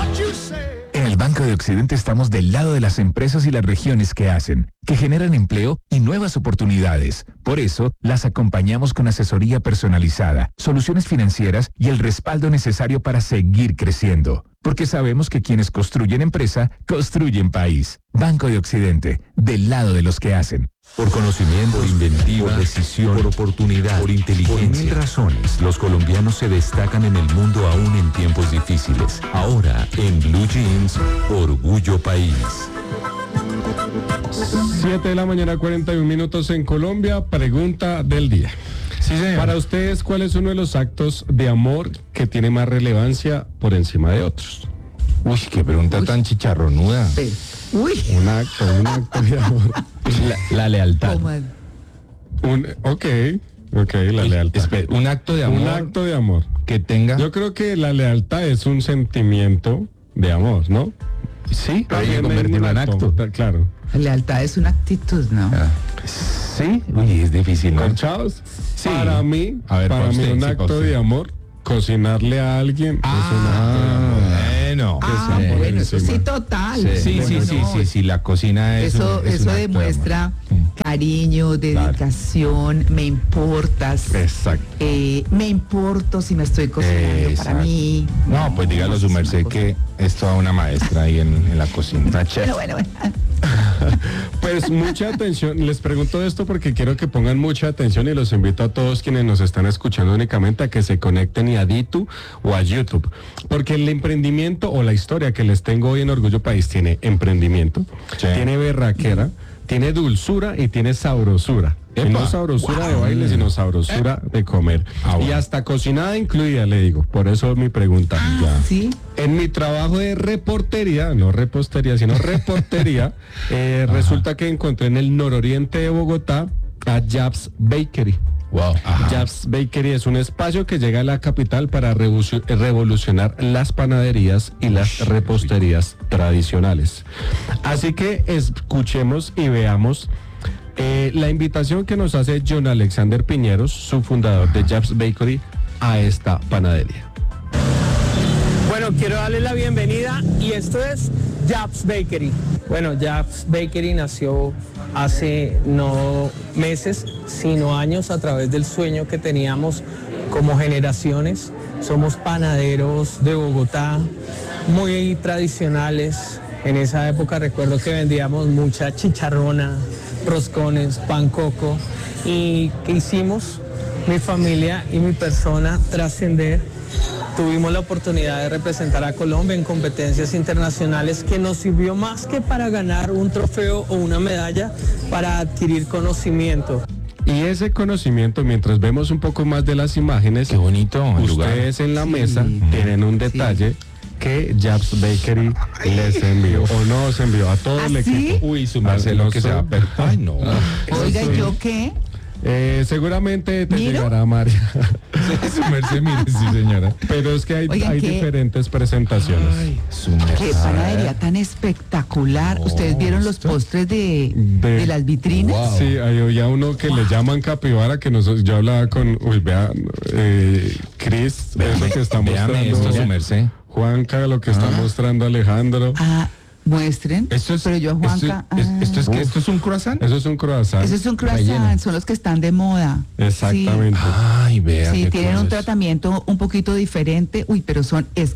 En el Banco de Occidente estamos del lado de las empresas y las regiones que hacen, que generan empleo y nuevas oportunidades. Por eso, las acompañamos con asesoría personalizada, soluciones financieras y el respaldo necesario para seguir creciendo. Porque sabemos que quienes construyen empresa, construyen país. Banco de Occidente, del lado de los que hacen. Por conocimiento, por inventiva, por decisión, por oportunidad, por inteligencia. Por 1000 razones, los colombianos se destacan en el mundo aún en tiempos difíciles. Ahora, en Blue Jeans, Orgullo País. 7:41 en Colombia. Pregunta del día. Sí, señor. Para ustedes, ¿cuál es uno de los actos de amor que tiene más relevancia por encima de otros? Uy, qué pregunta tan chicharronuda. Uy. Un acto de amor. La lealtad. Ok, la lealtad. Espera, un acto de amor. Un acto de amor. Que tenga. Yo creo que la lealtad es un sentimiento de amor, ¿no? Sí, hay que También convertirlo en acto. Claro. La lealtad es una actitud, ¿no? Sí, uy, es difícil, ¿no? ¿Conchados? Sí. Para mí, un acto de amor, cocinarle a alguien es un acto de amor. Bueno. Bueno, eso sí, total. Sí, la cocina es eso un acto de demuestra amor. cariño, dedicación, me importas. Exacto. Me importo si me estoy cocinando para mí. No, pues dígalo su merced que es toda una maestra ahí en la cocina. Una chef. Bueno. Pues mucha atención, les pregunto esto porque quiero que pongan mucha atención y los invito a todos quienes nos están escuchando únicamente a que se conecten y a Ditu o a YouTube, porque el emprendimiento o la historia que les tengo hoy en Orgullo País tiene emprendimiento, tiene berraquera, tiene dulzura y tiene sabrosura. Y no sabrosura de baile, sino sabrosura de comer. Y hasta cocinada incluida, le digo. Por eso mi pregunta. ¿Sí? En mi trabajo de reportería, no repostería, sino reportería, resulta que encontré en el nororiente de Bogotá a Jabs Bakery. Wow. Jabs Bakery es un espacio que llega a la capital para revolucionar las panaderías y las reposterías tradicionales. Así que escuchemos y veamos la invitación que nos hace John Alexander Piñeros, su fundador de Jabs Bakery, a esta panadería. Bueno, quiero darle la bienvenida y esto es Jabs Bakery. Bueno, Jabs Bakery nació hace no meses, sino años a través del sueño que teníamos como generaciones. Somos panaderos de Bogotá, muy tradicionales. En esa época recuerdo que vendíamos mucha chicharrona, roscones, pan coco, y que hicimos mi familia y mi persona trascender. Tuvimos la oportunidad de representar a Colombia en competencias internacionales que nos sirvió más que para ganar un trofeo o una medalla, para adquirir conocimiento. Y ese conocimiento, mientras vemos un poco más de las imágenes, qué bonito el ustedes lugar. en la mesa tienen un detalle que Jabs Bakery les envió o nos envió a todo el equipo. Uy, su Marcelo que se va a perder. Ay, no. Oiga, ¿y yo qué? Seguramente te llegará, María. Su merced, mire, sí, señora. Pero es que hay Oigan, diferentes presentaciones. Ay, su merced. Qué panadería tan espectacular. ¿Ustedes vieron los postres de las vitrinas? Wow. Sí, hay ya uno que le llaman capibara, que yo hablaba con, Cris, es lo que está mostrando. Esto, su merced. Juanca, lo que está mostrando Alejandro. Muestren. Pero yo a Juanca. ¿Esto es un croissant? Eso es un croissant. Eso es un croissant, son los que están de moda. Exactamente. Sí. Ay, vea. Sí, tienen un tratamiento un poquito diferente. Uy, pero es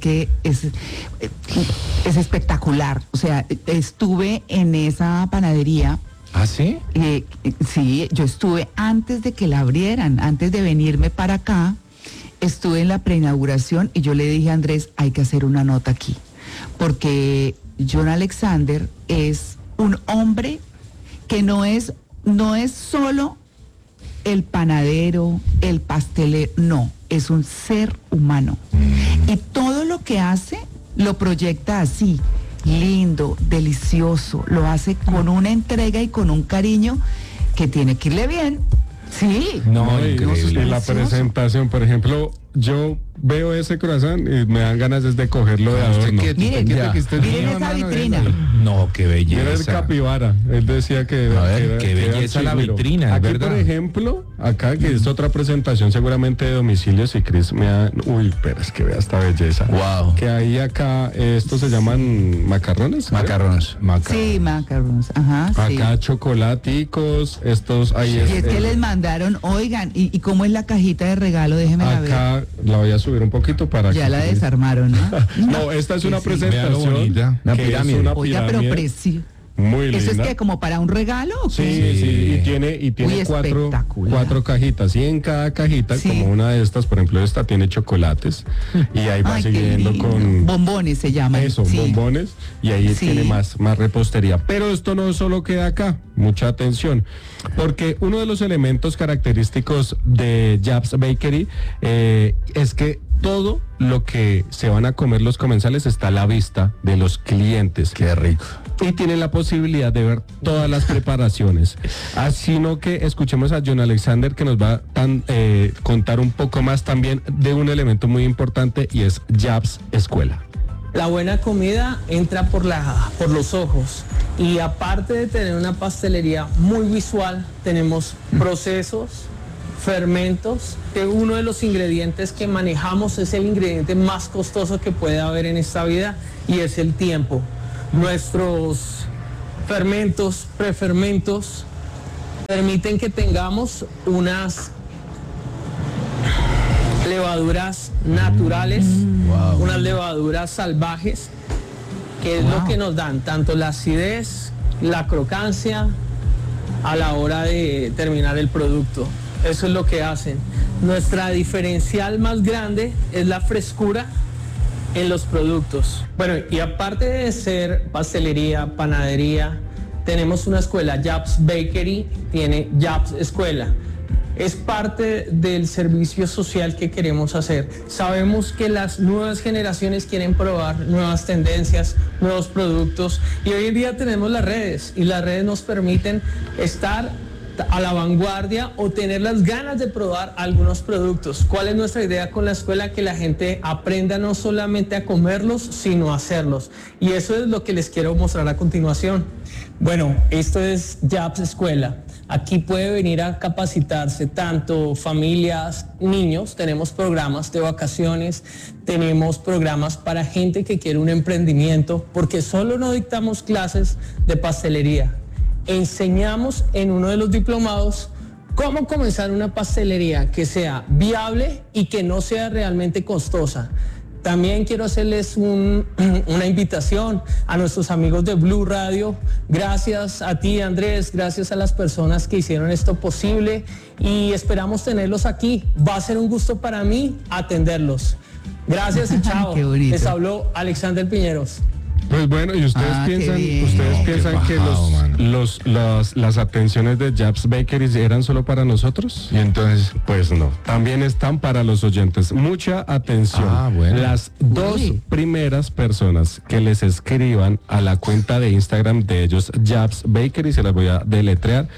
espectacular. O sea, estuve en esa panadería. ¿Ah, sí? Sí, yo estuve antes de que la abrieran, antes de venirme para acá. Estuve en la preinauguración y yo le dije a Andrés, hay que hacer una nota aquí. Porque John Alexander es un hombre que no es solo el panadero, el pastelero, no, es un ser humano. Y todo lo que hace lo proyecta así, lindo, delicioso, lo hace con una entrega y con un cariño que tiene que irle bien. Sí. No, y la presentación, por ejemplo, yo veo ese croissant y me dan ganas de cogerlo de adorno. Miren esa vitrina. No, qué belleza. Era el capibara. Él decía que A ver, era- qué que era belleza la chigüiro. vitrina, es Aquí, verdad. por ejemplo, acá que es otra presentación seguramente de domicilios y Cris me da... Uy, pero es que vea esta belleza. Wow. Que ahí acá, estos se llaman macarrones. ¿creo? Macarrones. Sí, macarons. Ajá, sí. Acá chocolaticos, estos ahí Y es que les mandaron, oigan, ¿y cómo es la cajita de regalo? Déjeme la ver. acá la voy a subir un poquito para Ya que la Cris- desarmaron, ¿no? No, esta es una Sí, sí. presentación Vea lo bonita. Una que es pirámide. una Oiga, pero pirámide precioso. muy linda. ¿Eso es que como para un regalo o Sí, qué? sí, y tiene Uy, espectacular. cuatro cajitas. Y en cada cajita, Sí. como una de estas, por ejemplo, esta tiene chocolates. Y ahí va Ay, qué siguiendo lindo. con Bombones se llaman. eso, sí. bombones. Y ahí Sí. tiene más repostería. Pero esto no solo queda acá. Mucha atención. Porque uno de los elementos característicos de Jabs Bakery es que todo lo que se van a comer los comensales está a la vista de los clientes. Qué rico. Y tienen la posibilidad de ver todas las preparaciones. Así no que escuchemos a John Alexander que nos va a contar un poco más también de un elemento muy importante y es Jabs Escuela. La buena comida entra por los ojos y aparte de tener una pastelería muy visual, tenemos procesos, fermentos, que uno de los ingredientes que manejamos es el ingrediente más costoso que puede haber en esta vida y es el tiempo. Nuestros fermentos, prefermentos, permiten que tengamos unas levaduras naturales, unas levaduras salvajes, que es lo que nos dan tanto la acidez, la crocancia a la hora de terminar el producto. Eso es lo que hacen. Nuestra diferencial más grande es la frescura en los productos. Bueno, y aparte de ser pastelería, panadería, tenemos una escuela, Jabs Bakery, tiene Jabs Escuela. Es parte del servicio social que queremos hacer. Sabemos que las nuevas generaciones quieren probar nuevas tendencias, nuevos productos y hoy en día tenemos las redes y las redes nos permiten estar a la vanguardia o tener las ganas de probar algunos productos. ¿Cuál es nuestra idea con la escuela? Que la gente aprenda no solamente a comerlos, sino a hacerlos. Y eso es lo que les quiero mostrar a continuación. Bueno, esto es Jabs Escuela. Aquí puede venir a capacitarse tanto familias, niños, tenemos programas de vacaciones, tenemos programas para gente que quiere un emprendimiento, porque solo no dictamos clases de pastelería. Enseñamos en uno de los diplomados cómo comenzar una pastelería que sea viable y que no sea realmente costosa. También quiero hacerles una invitación a nuestros amigos de Blue Radio. Gracias a ti, Andrés, gracias a las personas que hicieron esto posible y esperamos tenerlos aquí. Va a ser un gusto para mí atenderlos. Gracias y chao. Qué bonito. Les habló Alexander Piñeros. Pues bueno, y ustedes Qué piensan, bien. ustedes No, piensan qué que bajado, mano. las atenciones de Jabs Bakery eran solo para nosotros. Y entonces, Pues no, también están para los oyentes. Mucha atención. Ah, bueno. Las dos Uy. primeras personas que les escriban a la cuenta de Instagram de ellos, Jabs Bakery, se las voy a deletrear.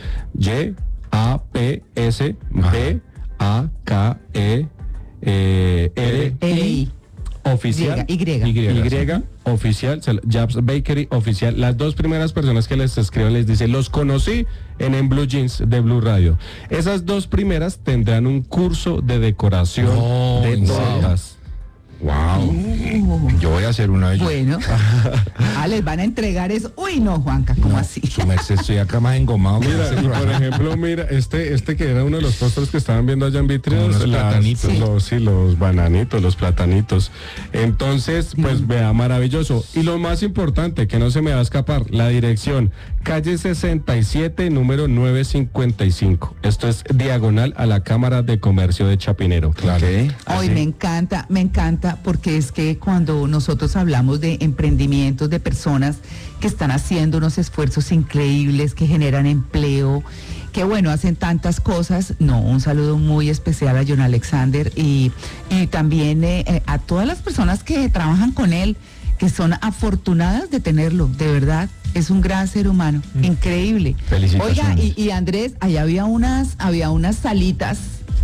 YAPSBAKERI oficial. Y. Oficial, Jabs Bakery oficial. Las dos primeras personas que les escriban les dice, los conocí en Blue Jeans de Blue Radio. Esas dos primeras tendrán un curso de decoración No, de ¿en serio? tortas. wow. Yo voy a hacer una de ellas. Bueno, les van a entregar eso. Uy, no, Juanca, ¿cómo así? Su merced, estoy acá más engomado. con Mira, ese y por croissant. ejemplo, mira, este que era uno de los postres que estaban viendo allá en Vitrios, Con unos platanitos. los bananitos, los platanitos. Entonces, pues vea, maravilloso. Y lo más importante, que no se me va a escapar, la dirección, calle 67, número 955. Esto es diagonal a la Cámara de Comercio de Chapinero. Claro. Hoy me encanta, porque es que cuando nosotros hablamos de emprendimientos, de personas que están haciendo unos esfuerzos increíbles, que generan empleo, que bueno, hacen tantas cosas, no, un saludo muy especial a John Alexander y también a todas las personas que trabajan con él, que son afortunadas de tenerlo, de verdad. Es un gran ser humano, increíble. Felicitaciones. Oiga, y Andrés, allá había unas salitas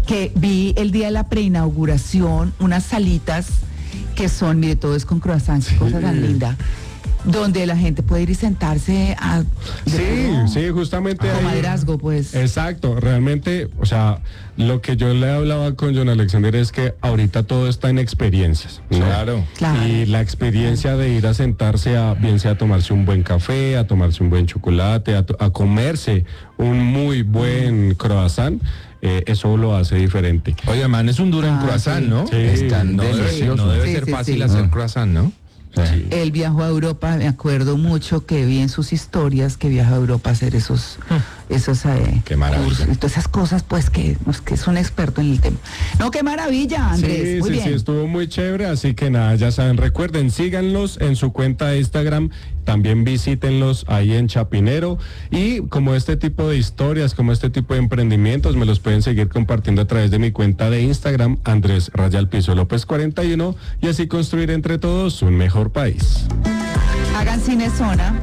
que vi el día de la preinauguración unas salitas que son, mire, todo es con croissants, cosa tan linda, donde la gente puede ir y sentarse a... Sí, justamente ahí. Maderazgo, pues. Exacto, realmente, o sea, lo que yo le hablaba con John Alexander es que ahorita todo está en experiencias, ¿no? Claro. Y la experiencia de ir a sentarse a, bien sea a tomarse un buen café, a tomarse un buen chocolate, a comerse un muy buen croissant, eso lo hace diferente. Oye, man, es un duro en croissant, ¿no? Sí. Está No delicioso. No debe ser fácil hacer croissant, ¿no? Sí. Él viajó a Europa, me acuerdo mucho que vi en sus historias que viajó a Europa a hacer esos Qué maravilla. cursos y todas esas cosas, pues que es un experto en el tema. No, qué maravilla, Andrés. Muy bien. Sí, estuvo muy chévere, así que nada, ya saben, recuerden, síganlos en su cuenta de Instagram, también visítenlos ahí en Chapinero, y como este tipo de historias, como este tipo de emprendimientos, me los pueden seguir compartiendo a través de mi cuenta de Instagram, Andrés _ López 41, y así construir entre todos un mejor país. Hagan Cinezona.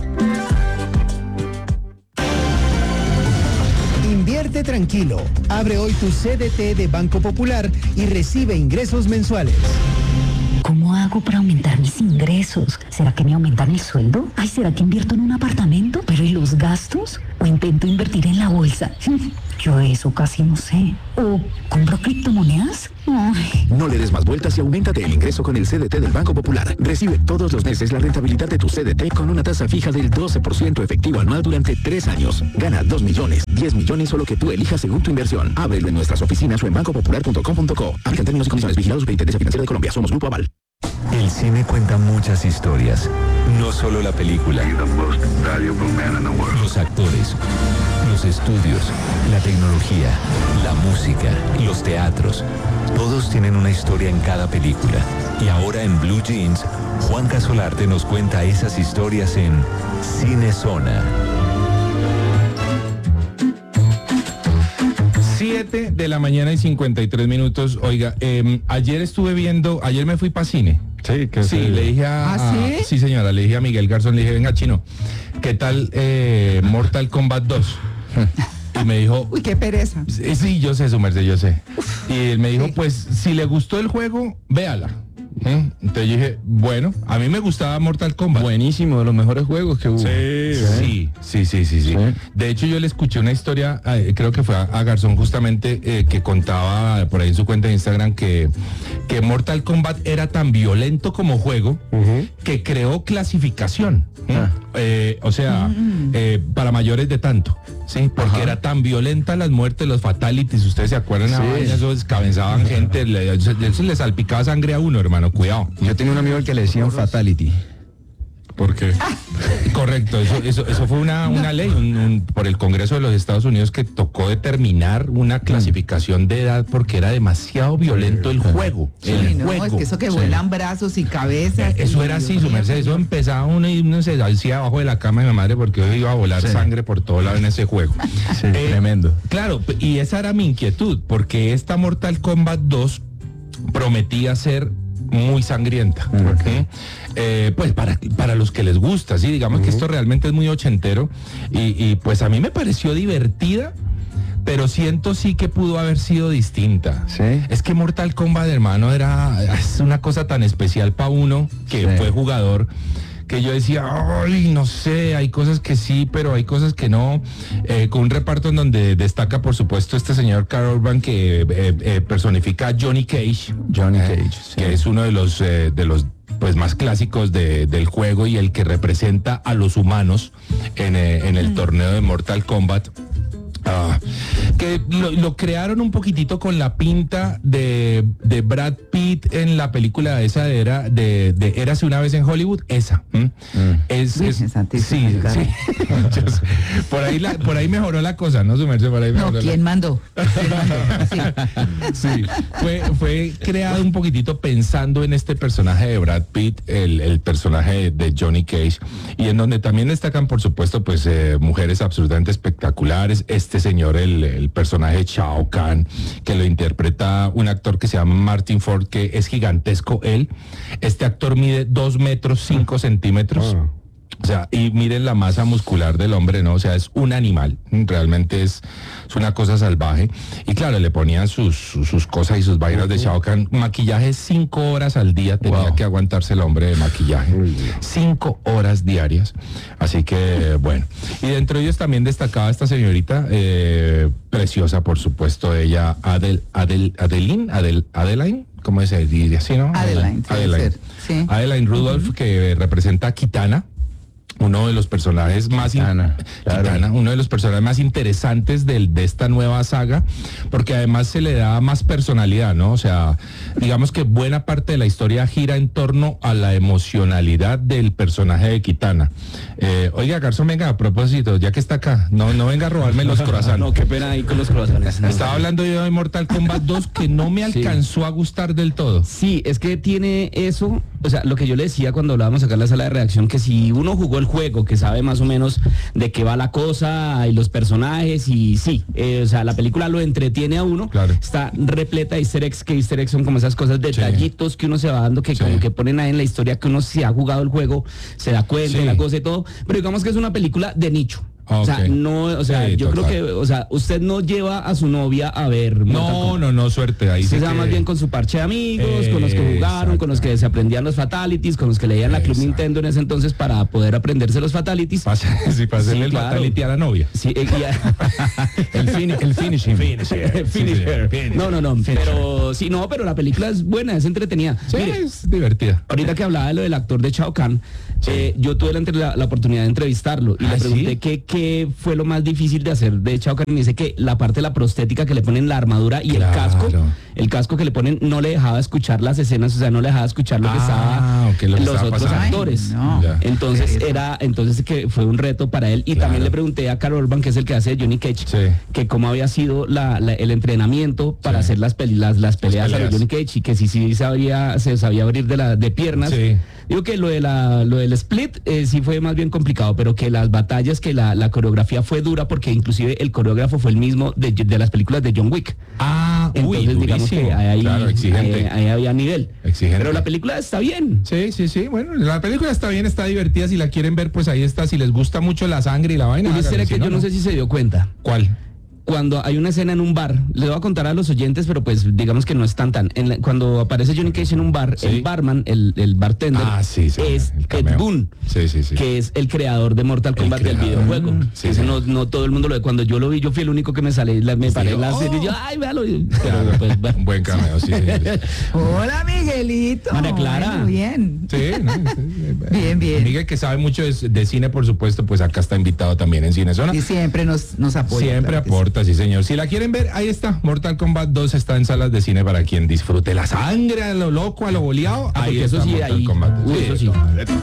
Invierte tranquilo. Abre hoy tu CDT de Banco Popular y recibe ingresos mensuales. ¿Cómo hago para aumentar mis ingresos? ¿Será que me aumentan el sueldo? Ay, ¿será que invierto en un apartamento? ¿Pero y los gastos? ¿O intento invertir en la bolsa? Yo eso casi no sé. ¿O compro criptomonedas? Ay. No le des más vueltas y auméntate el ingreso con el CDT del Banco Popular. Recibe todos los meses la rentabilidad de tu CDT con una tasa fija del 12% efectivo anual durante 3 años. Gana 2 millones, 10 millones o lo que tú elijas según tu inversión. Ábrelo en nuestras oficinas o en bancopopular.com.co. Aplican términos y condiciones. Vigilados Superintendencia Financiera de Colombia. Somos Grupo Aval. El cine cuenta muchas historias, no solo la película. Los actores, los estudios, la tecnología, la música, los teatros, todos tienen una historia en cada película. Y ahora en Blue Jeans, Juan Casolarte nos cuenta esas historias en Cinezona. 7 de la mañana y 53 minutos. Oiga, ayer me fui para cine. Sí, que sí, le dije ¿Sí? Sí, señora, le dije a Miguel Garzón, le dije, venga, Chino, ¿qué tal Mortal Kombat 2? Y me dijo... Uy, qué pereza. Sí, yo sé, su merced, yo sé. Y él me dijo, pues, si le gustó el juego, véala. Entonces yo dije, bueno, a mí me gustaba Mortal Kombat. Buenísimo, de los mejores juegos que hubo. Sí. De hecho, yo le escuché una historia, creo que fue a Garzón justamente, que contaba por ahí en su cuenta de Instagram que Mortal Kombat era tan violento como juego que creó clasificación. Para mayores de tanto, sí, porque era tan violenta las muertes, los fatalities, ustedes se acuerdan, eso descabezaban gente, eso le salpicaba sangre a uno, hermano, cuidado. Yo tenía un amigo al que le decían fatality. ¿Por qué? Correcto, eso fue una ley por el Congreso de los Estados Unidos que tocó determinar una clasificación de edad porque era demasiado violento el juego. Es que eso que vuelan brazos y cabezas. Eso era así, su merced, eso empezaba uno se hacía abajo de la cama de mi madre porque hoy iba a volar sangre por todo lado en ese juego. Sí, tremendo. Claro, y esa era mi inquietud, porque esta Mortal Kombat 2 prometía ser muy sangrienta. Pues para los que les gusta, sí, digamos que esto realmente es muy ochentero y pues a mí me pareció divertida, pero siento sí que pudo haber sido distinta. ¿Sí? Es que Mortal Kombat, hermano, es una cosa tan especial para uno que fue jugador, que yo decía, ay, no sé, hay cosas que sí, pero hay cosas que no, con un reparto en donde destaca, por supuesto, este señor Karl Urban que personifica a Johnny Cage, que es uno de los pues más clásicos del juego y el que representa a los humanos en el torneo de Mortal Kombat. Que lo crearon un poquitito con la pinta de Brad Pitt en la película esa de Érase una vez en Hollywood, esa. Sí. Por ahí mejoró la cosa, ¿no, su merced? Por ahí mejoró. ¿Quién mandó? Sí. Fue creado un poquitito pensando en este personaje de Brad Pitt, el personaje de Johnny Cage, y en donde también destacan, por supuesto, pues mujeres absolutamente espectaculares. Este señor, el personaje Shao Kahn, que lo interpreta un actor que se llama Martin Ford, que es gigantesco él. Este actor mide 2 metros 5 centímetros. O sea, y miren la masa muscular del hombre, ¿no? O sea, es un animal, realmente es una cosa salvaje. Y claro, le ponían sus cosas y sus vainas de Shao Kahn. Maquillaje 5 horas al día tenía que aguantarse el hombre de maquillaje. 5 horas diarias. Así que, bueno. Y dentro de ellos también destacaba esta señorita, preciosa, por supuesto, ella, Adeline, ¿cómo se diría así, no? Adeline. Sí. Adeline Rudolph, que representa a Kitana. Uno de los personajes más uno de los personajes más interesantes de esta nueva saga, porque además se le da más personalidad, ¿no? O sea, digamos que buena parte de la historia gira en torno a la emocionalidad del personaje de Kitana. Oiga, Garzón, venga, a propósito, ya que está acá, no venga a robarme los croissants. No, qué pena ahí con los croissants. Estaba hablando yo de Mortal Kombat 2 que no me alcanzó a gustar del todo. Sí, es que tiene eso, o sea, lo que yo le decía cuando hablábamos acá en la sala de redacción, que si uno jugó el juego, que sabe más o menos de qué va la cosa y los personajes, y sí, o sea, la película lo entretiene a uno, está repleta de easter eggs, que easter eggs son como esas cosas, detallitos que uno se va dando, que como que ponen ahí en la historia, que uno se ha jugado el juego, se da cuenta de la cosa y todo, pero digamos que es una película de nicho. O sea, no, o sea, yo creo que, o sea, usted no lleva a su novia a ver. No, suerte. Ahí se va más bien con su parche de amigos, con los que jugaron, con los que se aprendían los fatalities, con los que leían la Club Nintendo en ese entonces para poder aprenderse los fatalities. Pasen el fatality a la novia. Sí, el finisher. No, pero sí, no, pero la película es buena, es entretenida. Sí, mire, es divertida. Ahorita que hablaba de lo del actor de Shao Kahn, yo tuve la oportunidad de entrevistarlo y le pregunté qué fue lo más difícil de hacer de Shao Kahn, y me dice que la parte de la prostética que le ponen, la armadura y el casco que le ponen, no le dejaba escuchar las escenas, o sea, no le dejaba escuchar lo que estaba los otros actores. Entonces entonces que fue un reto para él. Y también le pregunté a Karl Urban, que es el que hace de Johnny Cage, que cómo había sido el entrenamiento para hacer las peleas a los Johnny Cage, y que sí se sabía abrir de piernas. Digo que lo del split sí fue más bien complicado, pero que las batallas, que la coreografía fue dura, porque inclusive el coreógrafo fue el mismo de las películas de John Wick. Entonces digamos que ahí había nivel. Exigente. Pero la película está bien. Sí. Bueno, la película está bien, está divertida. Si la quieren ver, pues ahí está. Si les gusta mucho la sangre y la vaina. Yo no sé si se dio cuenta. ¿Cuál? Cuando hay una escena en un bar, les voy a contar a los oyentes, pero pues digamos que no es tan. Cuando aparece Johnny Cage en un bar, el barman, el bartender, es Ed Boon, que es el creador de Mortal Kombat del videojuego. No todo el mundo lo ve. Cuando yo lo vi, yo fui el único que me paré en la serie y yo, ay, véalo. Pues, bueno. Un buen cameo, sí. Hola, Miguelito. María Clara. Bueno, bien. Sí, bien. Miguel, que sabe mucho de cine, por supuesto, pues acá está invitado también en Cinezona. Y siempre nos apoya. Siempre aporta. Sí, señor. Si la quieren ver, ahí está. Mortal Kombat 2 está en salas de cine para quien disfrute la sangre, a lo loco, a lo boleado. Ahí eso está sí, Mortal ahí. Kombat 2. Eso sí.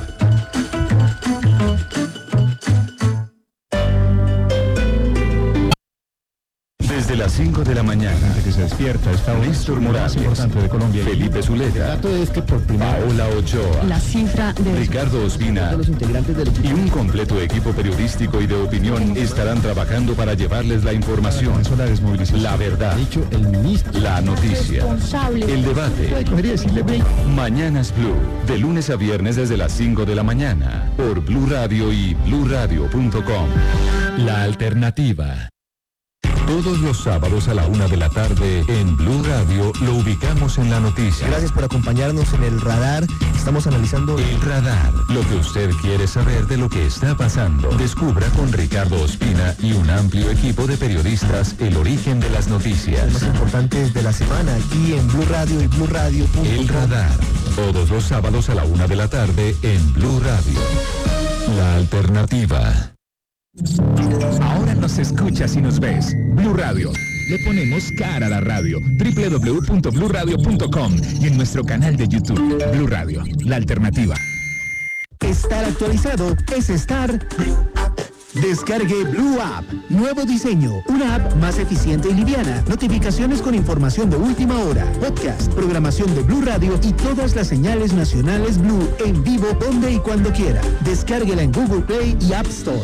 Desde las 5 de la mañana, que se despierta, está Néstor Morales, importante de Colombia. Felipe Zuleta, El dato es que por Paola Ochoa, La cifra de Ricardo Ospina y un completo equipo periodístico y de opinión estarán trabajando para llevarles la información, la verdad, el ministro, la noticia, el debate. Mañanas Blue, de lunes a viernes desde las 5 de la mañana, por Blue Radio y bluradio.com. La alternativa. Todos los sábados a la 1 de la tarde en Blue Radio lo ubicamos en la noticia. Gracias por acompañarnos en el radar. Estamos analizando el radar, lo que usted quiere saber de lo que está pasando. Descubra con Ricardo Ospina y un amplio equipo de periodistas el origen de las noticias. Los más importantes de la semana aquí en Blue Radio y bluradio.com. El radar, todos los sábados a la 1 de la tarde en Blue Radio. La alternativa. Ahora nos escuchas y nos ves. Blue Radio. Le ponemos cara a la radio. www.bluradio.com y en nuestro canal de YouTube. Blue Radio, la alternativa. Estar actualizado es estar... Descargue Blue App. Nuevo diseño. Una app más eficiente y liviana. Notificaciones con información de última hora. Podcast, programación de Blue Radio y todas las señales nacionales Blue en vivo donde y cuando quiera. Descárguela en Google Play y App Store.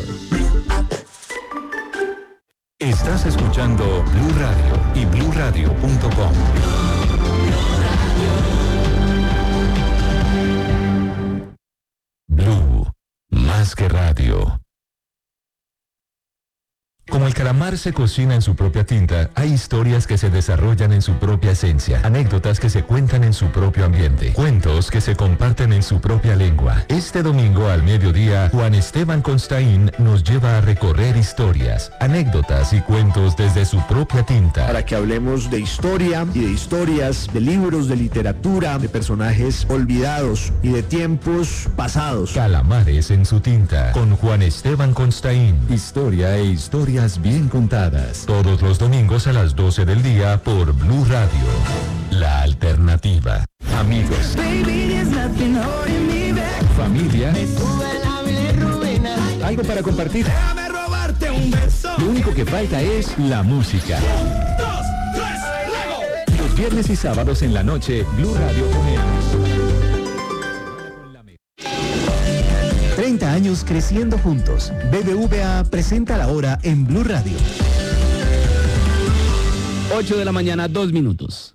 Estás escuchando Blue Radio y bluradio.com. Blue, más más que radio. Como el calamar se cocina en su propia tinta, hay historias que se desarrollan en su propia esencia, anécdotas que se cuentan en su propio ambiente, cuentos que se comparten en su propia lengua. Este domingo al mediodía, Juan Esteban Constaín nos lleva a recorrer historias, anécdotas y cuentos desde su propia tinta. Para que hablemos de historia y de historias, de libros, de literatura, de personajes olvidados y de tiempos pasados. Calamares en su tinta, con Juan Esteban Constaín. Historia e historias bien contadas. Todos los domingos a las 12 del día por Blue Radio. La alternativa. Amigos. Familia. Algo para compartir. Lo único que falta es la música. Los viernes y sábados en la noche, Blue Radio con él. 30 años creciendo juntos. BBVA presenta la hora en Blue Radio. 8 de la mañana, 2 minutos.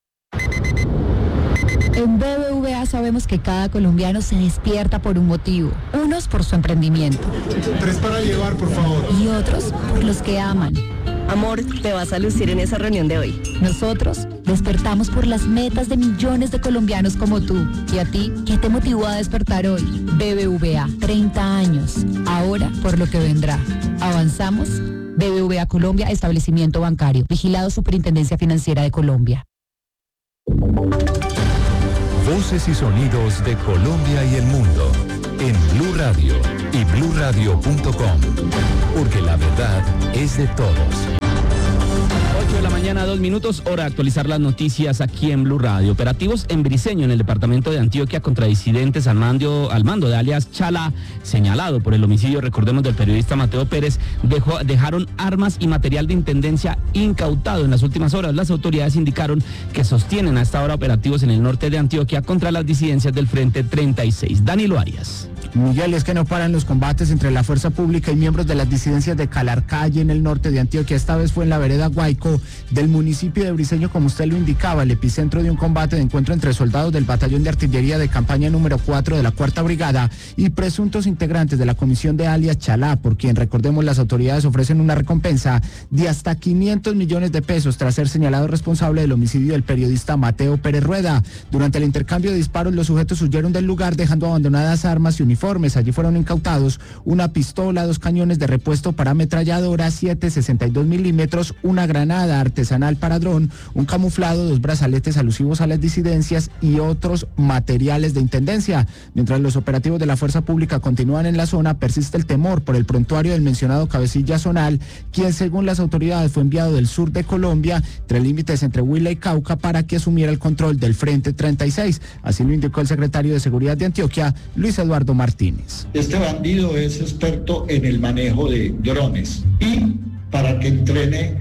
En BBVA sabemos que cada colombiano se despierta por un motivo. Unos por su emprendimiento. 3 para llevar, por favor. Y otros por los que aman. Amor, te vas a lucir en esa reunión de hoy. Nosotros despertamos por las metas de millones de colombianos como tú. ¿Y a ti? ¿Qué te motivó a despertar hoy? BBVA, 30 años. Ahora por lo que vendrá. ¿Avanzamos? BBVA Colombia, establecimiento bancario. Vigilado Superintendencia Financiera de Colombia. Voces y sonidos de Colombia y el mundo en Blue Radio y bluradio.com, porque la verdad es de todos. 8 de la mañana, 2 minutos, hora de actualizar las noticias aquí en Blue Radio. Operativos en Briceño, en el departamento de Antioquia, contra disidentes al mando de alias Chalá, señalado por el homicidio, recordemos, del periodista Mateo Pérez, dejaron armas y material de intendencia incautado. En las últimas horas, las autoridades indicaron que sostienen a esta hora operativos en el norte de Antioquia contra las disidencias del Frente 36. Danilo Arias. Miguel, es que no paran los combates entre la fuerza pública y miembros de las disidencias de Calarcalle en el norte de Antioquia. Esta vez fue en la vereda Guayco del municipio de Briceño, como usted lo indicaba, el epicentro de un combate de encuentro entre soldados del batallón de artillería de campaña número 4 de la 4ª Brigada y presuntos integrantes de la comisión de alias Chalá, por quien, recordemos, las autoridades ofrecen una recompensa de hasta 500 millones de pesos tras ser señalado responsable del homicidio del periodista Mateo Pérez Rueda. Durante el intercambio de disparos, los sujetos huyeron del lugar dejando abandonadas armas y uniformes. Allí fueron incautados una pistola, 2 cañones de repuesto para ametralladora, 7.62 milímetros, una granada artesanal para dron, un camuflado, 2 brazaletes alusivos a las disidencias y otros materiales de intendencia. Mientras los operativos de la fuerza pública continúan en la zona, persiste el temor por el prontuario del mencionado cabecilla zonal, quien según las autoridades fue enviado del sur de Colombia, entre límites entre Huila y Cauca, para que asumiera el control del Frente 36. Así lo indicó el secretario de Seguridad de Antioquia, Luis Eduardo Martínez. Este bandido es experto en el manejo de drones y para que entrene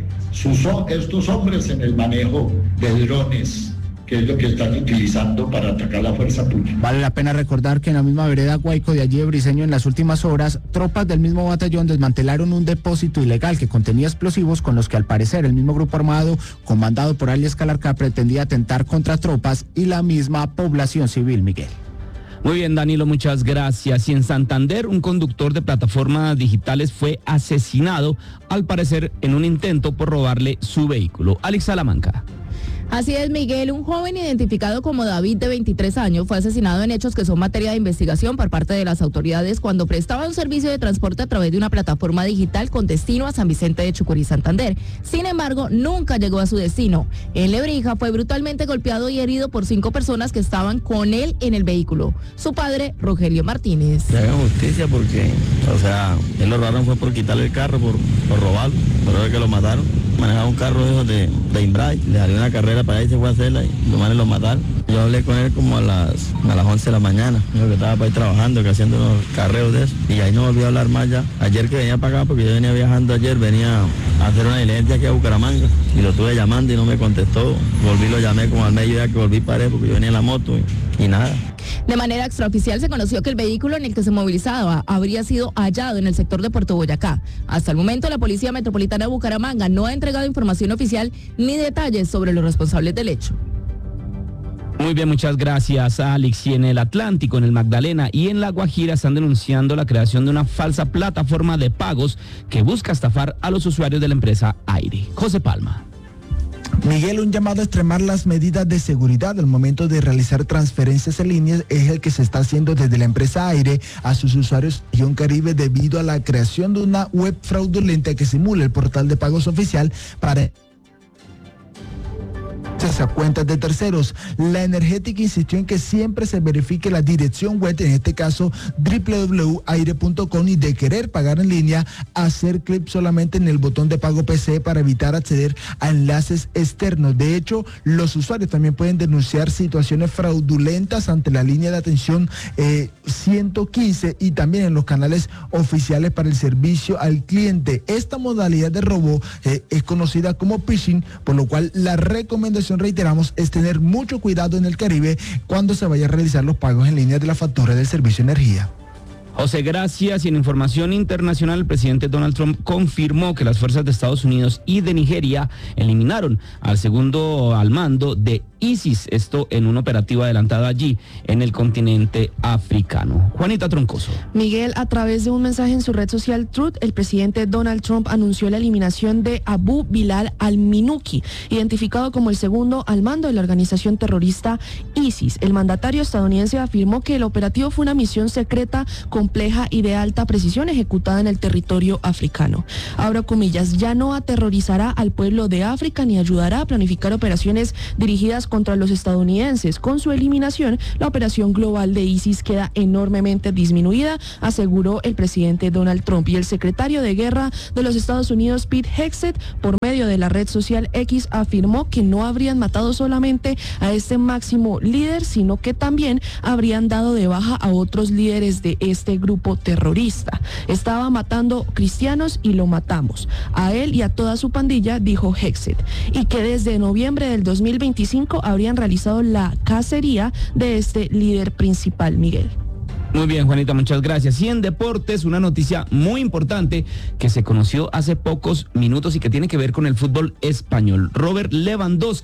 estos hombres en el manejo de drones, que es lo que están utilizando para atacar la fuerza pública. Vale la pena recordar que en la misma vereda Guayco de allí de Briceño, en las últimas horas, tropas del mismo batallón desmantelaron un depósito ilegal que contenía explosivos con los que al parecer el mismo grupo armado, comandado por alias Calarca, pretendía atentar contra tropas y la misma población civil, Miguel. Muy bien, Danilo, muchas gracias. Y en Santander, un conductor de plataformas digitales fue asesinado, al parecer, en un intento por robarle su vehículo. Alex Salamanca. Así es, Miguel. Un joven identificado como David, de 23 años, fue asesinado en hechos que son materia de investigación por parte de las autoridades cuando prestaba un servicio de transporte a través de una plataforma digital con destino a San Vicente de Chucurí, Santander. Sin embargo, nunca llegó a su destino. En Lebrija fue brutalmente golpeado y herido por 5 personas que estaban con él en el vehículo. Su padre, Rogelio Martínez. Que haga justicia porque, él lo robaron fue por quitarle el carro, por robarlo, por eso que lo mataron. Manejaba un carro de Imbray, le salió una carrera para ahí, se fue a hacerla y los manes lo mataron. Yo hablé con él como a las 11 de la mañana, dijo que estaba para ahí trabajando, que haciendo unos carreos de eso, y ahí no volví a hablar más ya. Ayer que venía para acá, porque yo venía viajando ayer, venía a hacer una diligencia aquí a Bucaramanga, y lo estuve llamando y no me contestó. Lo llamé como al mediodía que volví paré, porque yo venía en la moto y nada. De manera extraoficial se conoció que el vehículo en el que se movilizaba habría sido hallado en el sector de Puerto Boyacá. Hasta el momento, la Policía Metropolitana de Bucaramanga no ha entregado información oficial ni detalles sobre los responsables del hecho. Muy bien, muchas gracias, Alex. Y en el Atlántico, en el Magdalena y en La Guajira están denunciando la creación de una falsa plataforma de pagos que busca estafar a los usuarios de la empresa Aire. José Palma. Miguel, un llamado a extremar las medidas de seguridad al momento de realizar transferencias en línea es el que se está haciendo desde la empresa Aire a sus usuarios de región Caribe debido a la creación de una web fraudulenta que simula el portal de pagos oficial para a cuentas de terceros. La Energética insistió en que siempre se verifique la dirección web, en este caso www.aire.com, y de querer pagar en línea, hacer clic solamente en el botón de pago PC para evitar acceder a enlaces externos. De hecho, los usuarios también pueden denunciar situaciones fraudulentas ante la línea de atención 115 y también en los canales oficiales para el servicio al cliente. Esta modalidad de robo es conocida como phishing, por lo cual la recomendación, reiteramos, es tener mucho cuidado en el Caribe cuando se vaya a realizar los pagos en línea de la factura del servicio de energía. José, gracias. Y en información internacional, el presidente Donald Trump confirmó que las fuerzas de Estados Unidos y de Nigeria eliminaron al segundo al mando de ISIS, esto en un operativo adelantado allí en el continente africano. Juanita Troncoso. Miguel, a través de un mensaje en su red social Truth, el presidente Donald Trump anunció la eliminación de Abu Bilal al-Minuki, identificado como el segundo al mando de la organización terrorista ISIS. El mandatario estadounidense afirmó que el operativo fue una misión secreta, compleja y de alta precisión ejecutada en el territorio africano. Abro comillas, ya no aterrorizará al pueblo de África ni ayudará a planificar operaciones dirigidas contra los estadounidenses. Con su eliminación, la operación global de ISIS queda enormemente disminuida, aseguró el presidente Donald Trump. Y el secretario de Guerra de los Estados Unidos, Pete Hegseth, por medio de la red social X, afirmó que no habrían matado solamente a este máximo líder, sino que también habrían dado de baja a otros líderes de este grupo terrorista. Estaba matando cristianos y lo matamos. A él y a toda su pandilla, dijo Hegseth. Y que desde noviembre del 2025 habrían realizado la cacería de este líder principal, Miguel. Muy bien, Juanita, muchas gracias. Y en deportes, una noticia muy importante que se conoció hace pocos minutos y que tiene que ver con el fútbol español. Robert Lewandowski